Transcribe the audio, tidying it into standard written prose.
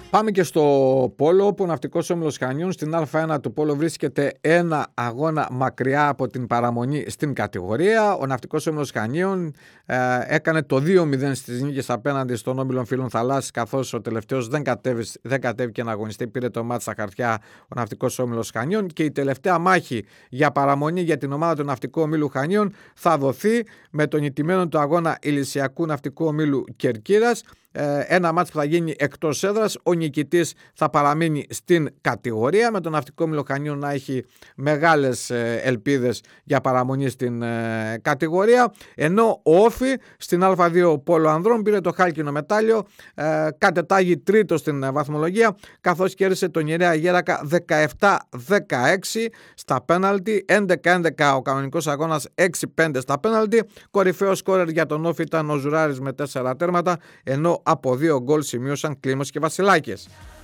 Πάμε και στο Πόλο, όπου ο Ναυτικός Όμιλος Χανίων στην Α1 του Πόλο βρίσκεται ένα αγώνα μακριά από την παραμονή στην κατηγορία. Ο Ναυτικός Όμιλος Χανίων έκανε το 2-0 στις νίκες απέναντι στον Όμιλο Φίλων Θαλάσσης, καθώς ο τελευταίος δεν κατέβηκε να αγωνιστεί, πήρε το μάτι στα χαρτιά ο Ναυτικός Όμιλος Χανίων, και η τελευταία μάχη για παραμονή για την ομάδα του Ναυτικού Ομίλου Χανίων θα δοθεί με τον ηττημένο του αγώνα Ηλυσιακού Ναυτικού Ομίλου Κερκύρας. Ένα μάτς που θα γίνει εκτός έδρας. Ο νικητής θα παραμείνει στην κατηγορία, με τον Ναυτικό Όμιλο Χανίων να έχει μεγάλες ελπίδες για παραμονή στην κατηγορία, ενώ ο Όφι στην Α2 Πόλο Ανδρών πήρε το χάλκινο μετάλλιο, κατετάγει τρίτο στην βαθμολογία, καθώς κέρδισε τον Ιερέα Γέρακα 17-16 στα πέναλτι, 11-11 ο κανονικός αγώνας, 6-5 στα πέναλτι. Κορυφαίο σκόρερ για τον Όφι ήταν ο Ζουράρης με 4 τέρματα, ενώ από 2 γκολ σημείωσαν Κλίμος και Βασιλάκης.